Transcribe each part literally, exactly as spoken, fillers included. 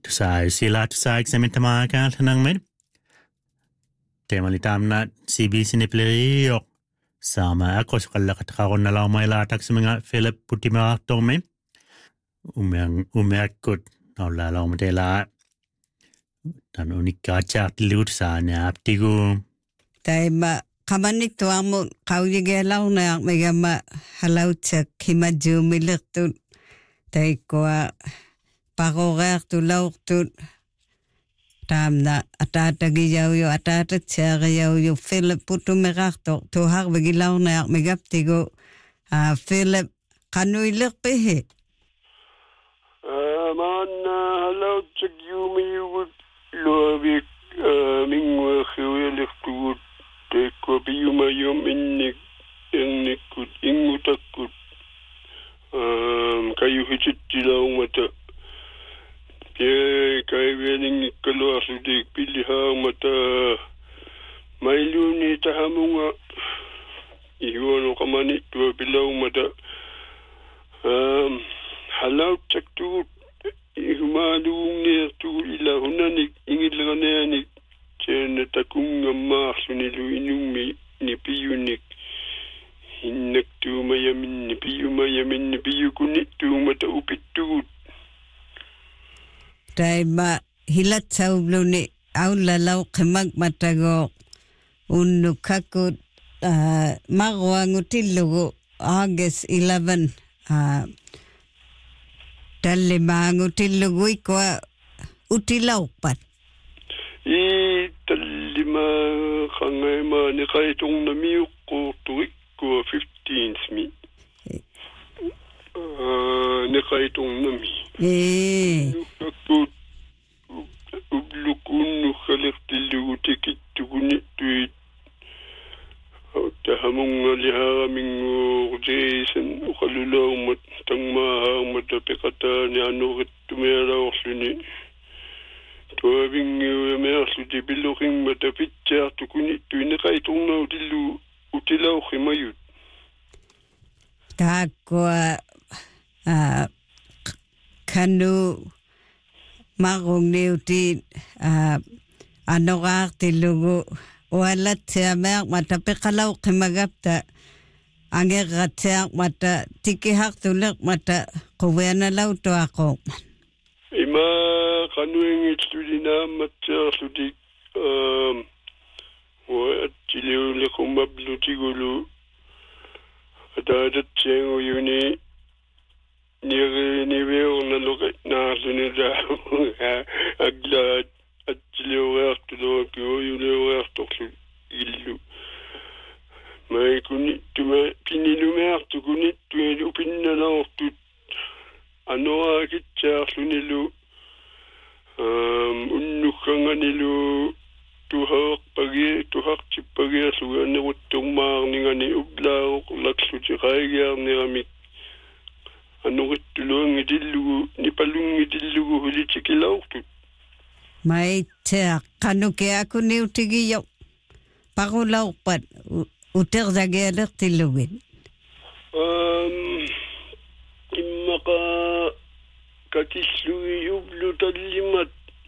Tusay sila tusay eksamen tamagal nang med. Temali tamna C B C ni pleriok. Sama ako sa kalakatakaron na lang may latak sa mga Philip Putimarato men. Umang umakot na lalaw matela. Tan unikachat lut sa naptigo. Tai ma kamanit to amo kauyigelaw na megama halawtsa kimaju milirtu. Tai ko pagorer tu law tu tamna atata giyaw yo atata tsagayaw yo Philip Putimarato to har begilaw na megaptigo a Philip kanuilir pehe. Man halawtsa yumi would Loavik mingwa khiwelik tuut te ko biyuma yom innik innikut ingutakut um kayu hichitila mata ke kay wening kalwa sudik piliha mata mailuni tahamunga iwono kamani tu bilaw mata um halaw chaktuut Ihumadung ni tu ila hunanik ingit laganeanik chen takung ngamah sunilu inumi ni piyunik hinnak tu mayamin ni piyu mayamin ni piyu kunit tu mata upit tu. Tai ma hilat saublu ni aulalaw kimag matago unukakut magwangutillugu August eleventh uh, Talle mangu tilugui ko utilaupat. I talle ma kangay ma ni kay tong namiu ko tuik ko fifteenth mi. Ah ni kay tong nami. Eh. Ko ublukun no khalek tilugu tikit tuguni tuit. Tahamung liha mingu Jason ukhalulaw mat tangma mat pekata ni anu tumera orsuni toabing mer su de biloking mat pitcha tukuni tuine kai tungna utilu utilaw khimayut ta ko a kanu magong neuti a anogar tilugu wala tiamer matapekalaw kimagapta angeratsak mata tikihak tulak mata kuwena law to ako. Ima kanuing itulina matya sudik um wa atiliw le kumablu tigulu adadat chengo yuni nire niwe ona lokat na sunida agla atiliw wertu do kyo yuni wertu illu mai kuni tuma pinilumer tu kuni tu upinna na tu anoa kitcha sunilu um unnu kanganilu tu hak pagi tu hak chipagi suane uttumar ningani ubla laksu chaiga ni ami anu tulung dillu ni palung dillu huli chikilau tu mai te kanu ke aku ni utigi yo pagulau pat uter zageler tilugin um imaka kakislu yublu talimat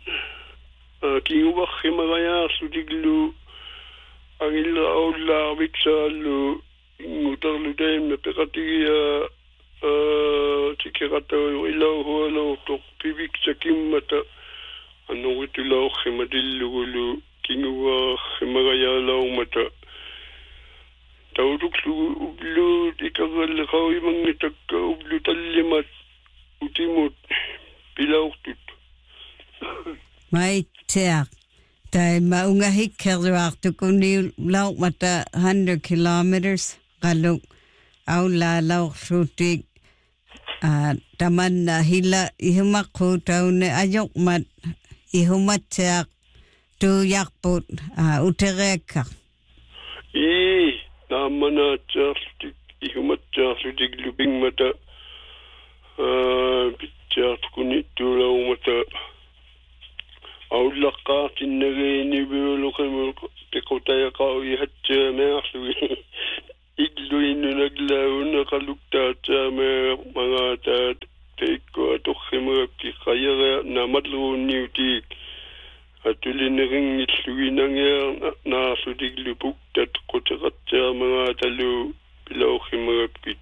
kiuwa khimagaya sudiglu angilla awla biksalu ngutarlu dem pekatiya tikirata ilo holo to pibik chakimmata anu witulaw khimadillu kiuwa khimagaya lawmata tawduklu ublu ikagal qawi mangitak ublu talimat utimut pilawtut mai ter tai maunga hikkerdu artu kuni law mata one hundred kilometers qaluk aula law rutik a tamanna hila ihumakhu taune ayok mat ihumatsak tu yakput a utereka i namana chartik ihumatsak rutik lubing mata bitchat kuni tulaw mata aulaka tinageni biolo kemo tekotaya kawi hatcha measui iglu inu naglaw nakalukta cha me mga ta teko to khemo ki qayara namadluunniutik atuliniringilluginangiarna naasudiglupuk tatqutaqatsaamaga talu pilaukhimagapkit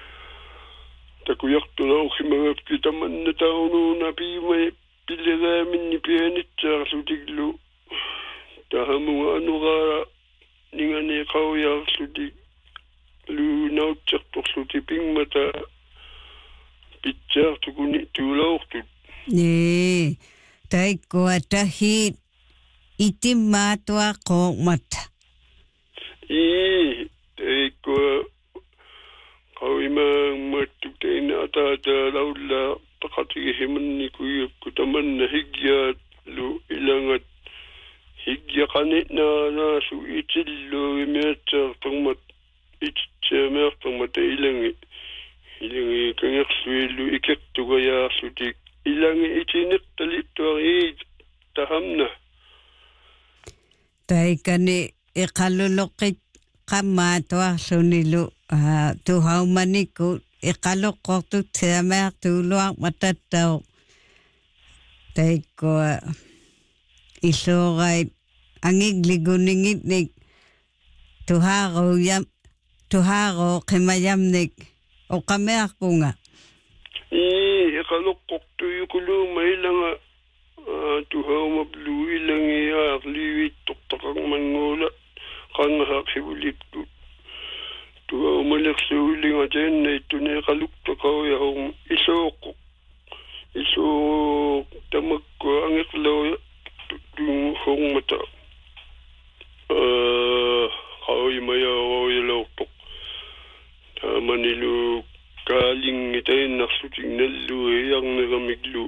takuyartulaukhimagapkit amannataunuuna piimai pilleraaminni pianitsaarlutiglu tahamunga anuraa ningani qauyaarlutik lu nautsertorluti pingmata pitsaartukuni tuulaortut nee taikkoa tahi itimaatua qoqmata ii taikkoa qauimaang mattukteina ataata laulla taqatigihimanni kuyakku tamanna higyaat lu ilangat higyaqanitnaanaasu itilluugi miatsaartormat ititsaamiartormata ilangi ilangi kangersuillu ikertugayaarlutik ilangi itiniqtalittuari tahamna taikani iqaluluqit qammaatuarlunilu tuhaumaniku iqaluqqortut siamaartuuluaq matattau taikkoa illuurait angigliguniginnik tuhaaruyam tuhaaro qimayamnik oqamearpunga ii iqaluqqortuyukuluuma ilanga tuhaumablu ilangiaarliivit tortaqarmanguula qangahaaqsivuliptu tuhaumalersuulinga taannaittuni iqaluktaqauyahum isooqqo isoo tamakkua angiqlauya tuhormata qauimayaoyalortoq taamanilu kaalingi tainnarsutignallu iarneramiglu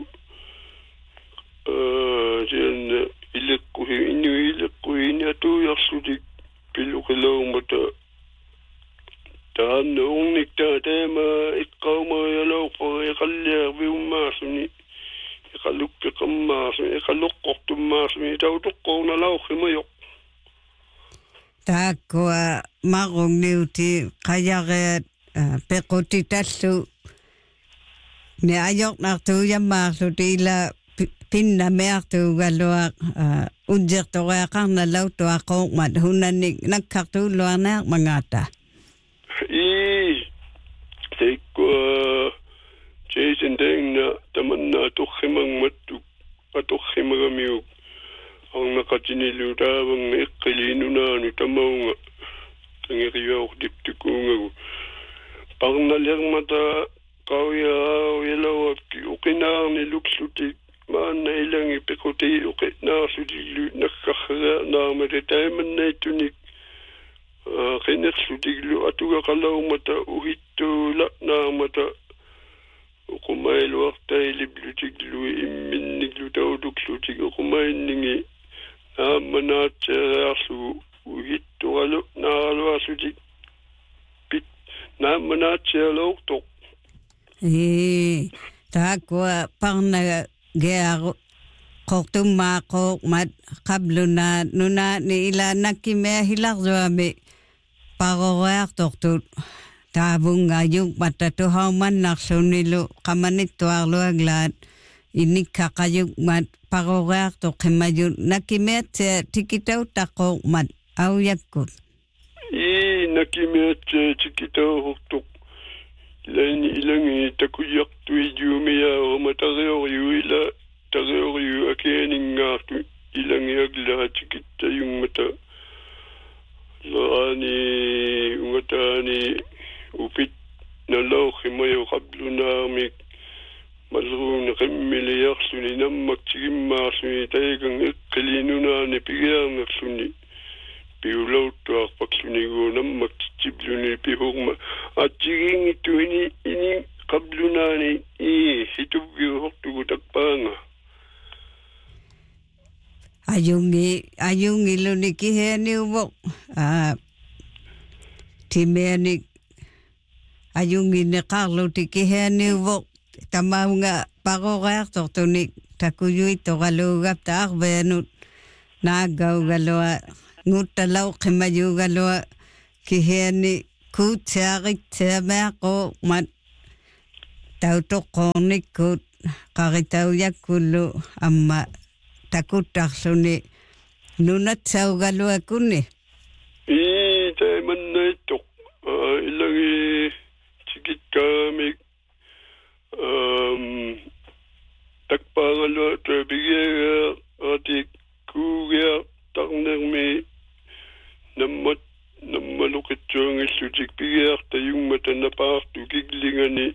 sianna ileqquhi innu ileqquhini atuuyarsutik piluqilaumata taanna ornikta taama iqqaumayalorpara iqalliarviummaasuni iqalukkeqammaasuni iqalloqqortummaasuni tautoqqornalauqimayoq taakkoa marungniuti qayareat pequtitallu ne ajornartuuyammaarluti ila pinnameartuugaluaq unjertoriaqarnalautuaqoqmat hunannik nakkartuulluarnaaq mangata ii teikkoa Jason Dengna tamanna torrimangmattuk atorrimagamiuk arnaqatinilu taavanga iqqiliinunaanu tamaunga tangeriuaqtiptukuungagu parnalermata qauyaaujalauapki uqinaarni lukslutik maanna ilangi peqoti uqinaarsutillu nakkarreernaarmata taimannaiitunik qinersutiglu atugaqalaumata uhittuula naarmata uqumailuartailiblutiglu imminniklu tauduklutik uqumainnigi naammanaatseriarlu uhittuqalu naaraluarsutik pit naammanaatsialortoq ee taakkoa parna gearu qortummaaqoqmat qabluna nuna ni ila nakkimea hilarsuami paroreartortut taavungajuk matatuhaumannarlunilu qamanittuarluaglaat inikkaqajukmat paroreartoq qimajut nakkimeatsia tikitauttaqqoqmat auyakkut ii nakkimeatsia tikitauhortoq ilaini ilangi takuyartuijuumiyaaruma tarioriu ila tarioriu akeeningaartu ilangi aglaa tikittayungmata laani ungataani upit nalauqimayo qablunaarmik malruun qimmiliarluni nammaktigimmaarluni taigan iqqiliinunaani pigiarnerluni piulauttuarpaqlunigu nammaktitibluni pihurma atsigingittuini ini qablunaani ii hituvviuhortugu takpaanga ayungi ayungiluni kiheniuvoq a timeanik ayungine qarluti kiheniuvoq tamaunga paroreartortunik takuyuittoqaluugap taarveenut naagaugalua nguttalau qimayuugalua kiheni kuutsiarittiameaqoqmat tautoqqornikkut qaritaujakkullu amma takuttarluni nunat saugaluakunni I taimannaittoq illagi tikikkaamik um takpaangalua tabigeega atik kuugia tarnermi nammat nammalukitsuangillutik pigiarta yungmata napaartu kiglingani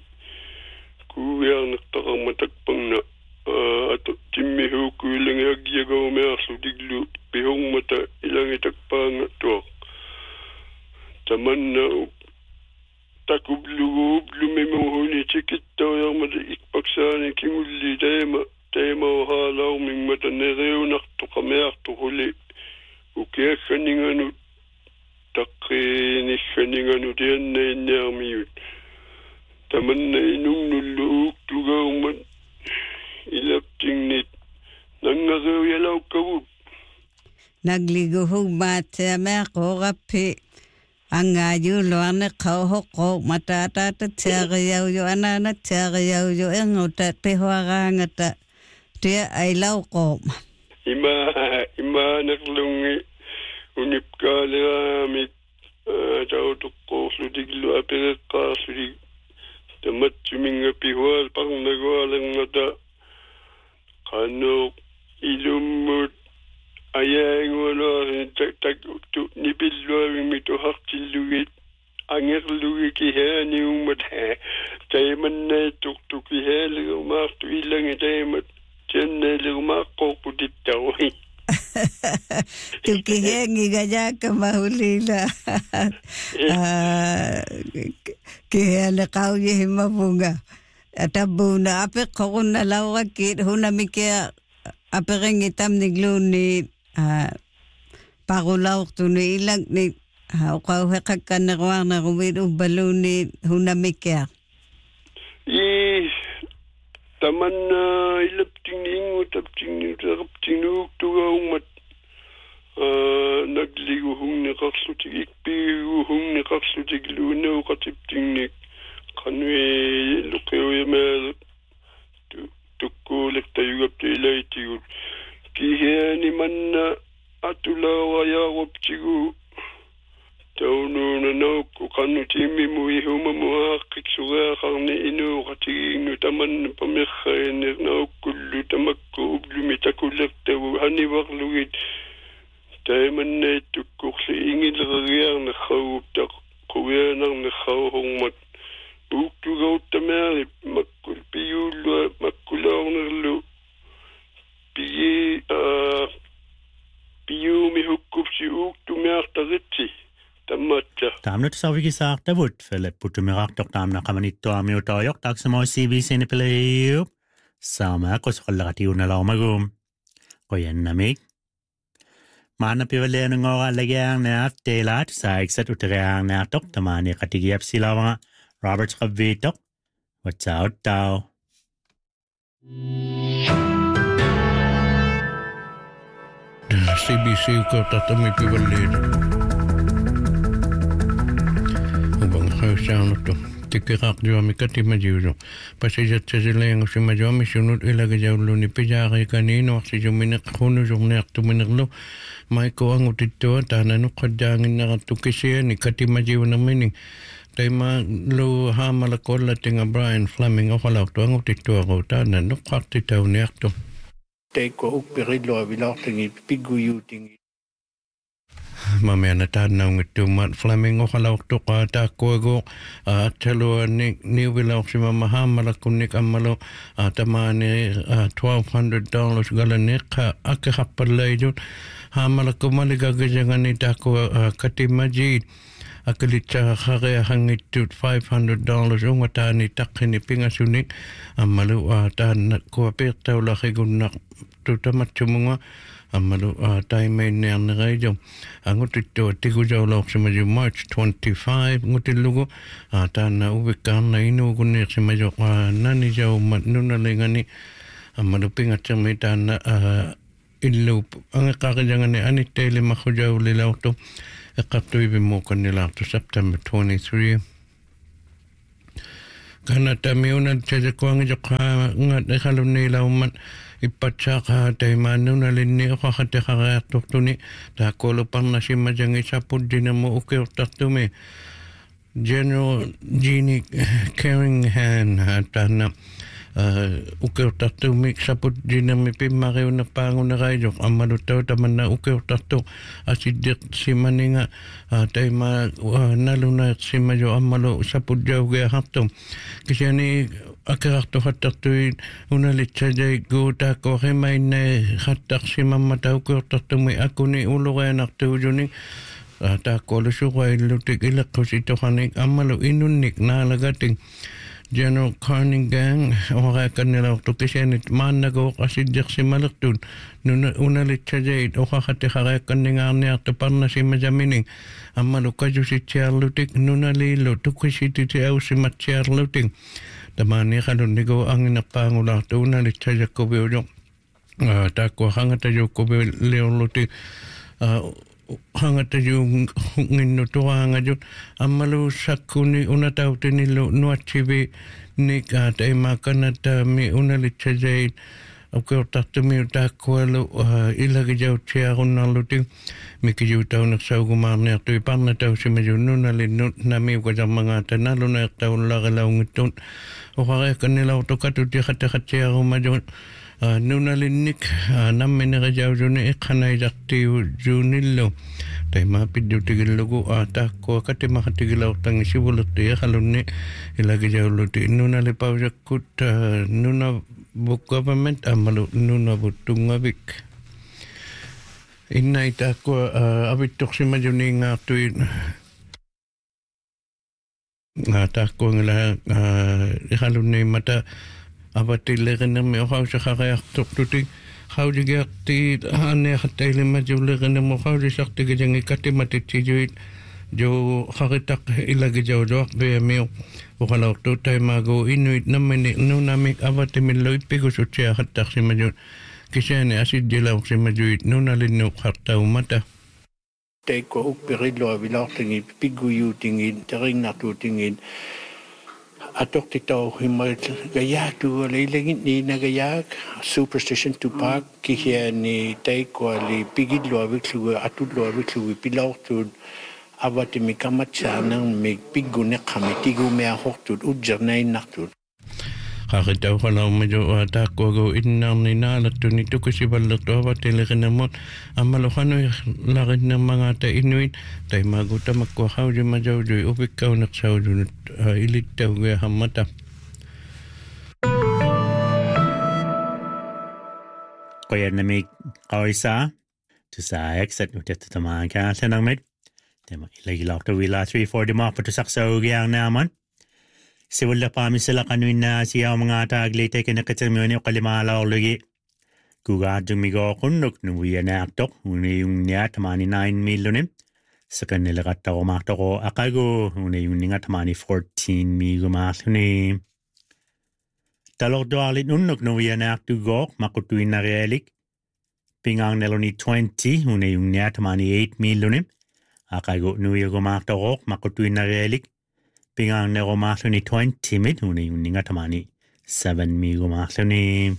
kuugiarnertaqarmatakpangna atu timmihuukkuilangi agiagaumearlutiglu pihungmata ilangitakpaanga tuaq tamanna takubluguublumimuhuni tikittaujarmata ikpaksaani kingulli taima taimauhaalaumingmata nereunartuqameartuquli ukiakkaninganu taqqinigganinganu tiannainniarmiyut tamanna inungnullu uuktugaummat ilaptingnit nangareuyalaukkavut nagliguhug maatsameaqoqappi angaajuluarne qauhoqqo mataataatatsiaqiyauju anaanatsiaqiyauju enguta pihuaraangata tia ailauqoom ima imaanerlungi unipkaaleramik tautuqqoorlutiglu apereqqaarlutig tamatsuminga pihual parnagualangata qanooq ilummut ayaangualoa tak tak tu nipilluavimi tuhartillugit angerlugi kihaaniummat taimannaittuq kihaalegumaartu illangi taimat tiannaalegumaaqqorputittaui tukihengi gajaka mahulila kihale qauye himapunga atabuna ape qorunna laurakit hunamikia aperengi tamnigluni parulaurtuni ilagni qauheqakkanerwarna rumit ubbaluni hunamikia I tamanna ilaptingningu taptingni taraptingnuuktugaummat nagliguhungni qarlutik ikpiguhungni qarlutik luunauqatiptingnik qanui luqiuyamaat tukkuulektayugapta ilaitigut kihiani manna atulawayaquptigu taununa naukku qannu timmimu ihumamuaaqiksugaaqarni inuuqatigiignu tamanna pamerrainir naukkullu tamakku ublumi takullertagu hanivarlugit taimannaittukkurli ingileriarnerrauguптaq quvianarnerrauhormat uuktugauttamari makkul piyullua makkulaornerlu piyi piyumi hukkupsi uuktumiartaritsi tammatsa Taamnut savigi saartavut Philip putumiraqtoq taamna qamanittuamiutaoyoq taqsamo C B C nipleeyup saama qosqallaqatiunalaumagum qoyannamik maana pivaleenungooralagiaarnaat teelaat saa'iksat uteriaarnaartoq tamaani qatigiapsilava Roberts qavviitoq watsauttau C B C ko tatami pivalleen ubang hausaanuttu tikkiqaaqjuami katimajiusu pasijatsasileengu simajuami sunut ilagajauluni pijaaqikaniinuarsijumineq hunusurniartuminerlu maikoangutittua taananu qaddaanginnerattu kisiani katimajiunermini taima lu haamala kollatinga Brian Fleming oqalautuangutittuaqu taananu qartitauniartu teikko uppirillo vilaartingi pigguyuutingi Mamiana taannaungittuummaat Fleming oqalauqtuqa taakkuagu attalua niuvilauqsima mahaammalakkunnik ammalu tamaani twelve hundred dollars galaniqqa akkiqarpallaijut haammalakkumaligagajangani taakkua katimajit akalitsaaqarea hangittut five hundred dollars unga taani taqqini pingasunik ammalu taanna kuapiirtaulaqigunnaq tutamatsumuga ammalu taimainnniarnereijum angutittua tikujaulauqsimaju March twenty-five ngutillugu taanna uvikkaarna inuugunniiqsimaju nanijaummat nunalingani ammalu pingatsermi taanna illu angeqaqijangani anittailimaqqujaulilauqtu eqqartuivimuuqannilaartu September twenty-three kanata miuna tse kuangi joka ngat ekaluni lauman ipatsaka taimanu linni okakate karayaktutuni ta kolopan si majangi sapud dinamo ukiortaktumi General Jeannie Caringham tana ukiortaktumi sapud dinami pimariuna panguna kayo amalutaw taman na ukiortaktu asidik si maninga taima naluna si mayo amalo sapud jauge hakto kasi ani akarakto hataktuin unalit sa jay guta ko kay may na hatak si mamataw ukiortaktumi ako ni ulo kaya naktujuning ta ko lusu kay lutik ilak ko si tokanik amalo inunik na lagating General Carningang o kaya kanila to kasi nit man nago kasi dik si malaktun nuna unalit sa jay o kakate kaya kaninga niya tapar na si majamining amalo kayo si Charlutik nuna lilo to kasi titi au si mat Charluting tamani kalun nigo ang inapangula to unalit sa jay ko biyo tako hangata jo ko biyo leolutik hangata yung nginutuwa nga yun amalo sakuni unatawti nilo nuachibi ni kata imakanat mi unalit sa jayin okay takto mi utakwalo ilagi jaw siya akong naluting mi kijiw tao naksaw gumarni at ipan na tao si medyo nunalin nami ko sa mga tanalo na tao lakalaw ngiton o kaya kanila ito katuti katakat siya ako medyo nunalinik namin na kajaw dyan ikanay dakti junilo tayo mapidyo tigil lugo ata ko kati makatigilaw tang isibulot tiya kalun ni ilagi jaw luti nunalipaw siya kut nuna book government amalo nuna butung abik inay ta ko abitok si majuni nga tuin nga ta ko nga kalun ni mata abatilegen na may okaw sa kakayak tuktuting how di gakti ane katay lima julegan na mo how di sakti gajang ikati matitijuit jo kakitak ilagi jaw doak baya miyo ukalaw to tayo mago inuit naman no namik abatimilo ipigo so siya katak si majun kisya ni asid dilaw si majuit no nalinok hartaw mata tay ko ukpirilo abilaw tingin piguyu tingin taring natu tingin atok titaw himal gaya tu leilengin ni nagayak superstition tu park kihya ni tay ko li pigidlo abiklu atudlo abiklu pilaw tu abati mi kamatsa nang mi pigu ne kamitigu me ahoktud ujernay naktud kakitaw ka lang medyo atako go inang ninalat to nito kasi balak to abati lekin namot amalokano lakit ng mga ta inuit tay maguta magkuhaw di majaw di upikaw naksaw di ilitaw gaya hamata Kaya na may kawisa to sa exit ulit ito mga kasa ng med tema ilagilaw to wila three four di mga patusaksaw gayang naman si wala pa mi sila kanuin na siya mga taglite kinakatamyon yung kalimalaw lagi kugadong migo kunok nuwiya na aktok una yung niya tamani nine milyonim sa kanila kataw makto ko akago una yung nga tamani fourteen migo makto talok do alit unok nuwiya na akto go makutuin na realik pingang neloni twenty una yung niya tamani eight milyonim akago nuwiya go makto ko makutuin na realik pingang nero mahlo ni twenty mit una yung nga tamani seven migo mahlo ni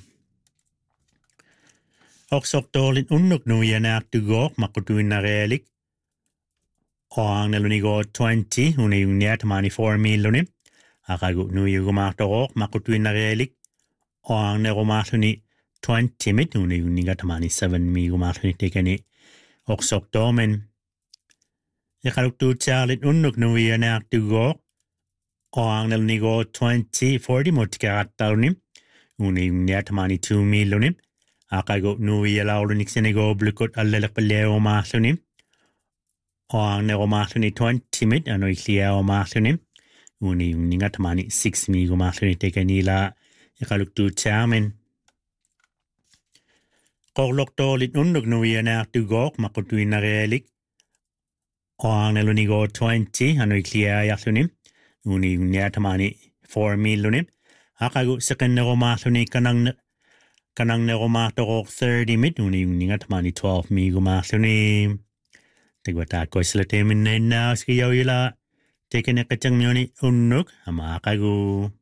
oksok dolin unok no yanak to go makutuin na realik o ang nelo ni go twenty una yung nga tamani four milo ni akago no yung mahlo ko makutuin na realik o ang nero mahlo ni twenty mit una yung nga tamani seven migo mahlo ni teka ni oksok domen ikaluk tu charlit unok no yanak to go o ang nelo ni go twenty forty mo tikaratal ni una yung nga tamani two milo ni akago nui alaw ni sinego blukot allalak paleo mahlo ni o ang nero mahlo ni twenty mit ano ikliao mahlo ni una yung nga tamani six migo mahlo ni teka nila ikaluk tu chairman korlok tolit unnog nui anak tu gok makutuin na realik o ang nelo ni go twenty ano ikliao yaklo ni una yung nga tamani four milo ni akago sa kanero mahlo ni kanang kanang nero mahlo ko thirty mit una yung nga tamani twelve migo mahlo ni tigwata ko sila temin na na skiyaw yula teke na kachang myo ni unnog ama akago